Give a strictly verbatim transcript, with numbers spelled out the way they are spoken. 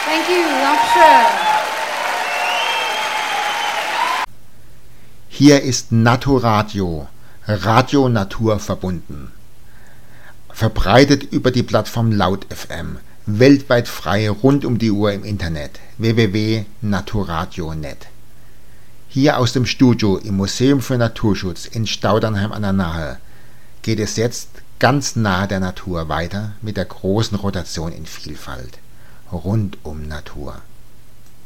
Thank you, Dankeschön. Hier ist Naturadio, Radio Natur verbunden. Verbreitet über die Plattform Laut F M, weltweit frei rund um die Uhr im Internet, w w w punkt naturadio punkt net. Hier aus dem Studio im Museum für Naturschutz in Staudernheim an der Nahe geht es jetzt ganz nahe der Natur weiter mit der großen Rotation in Vielfalt. Rund um Natur.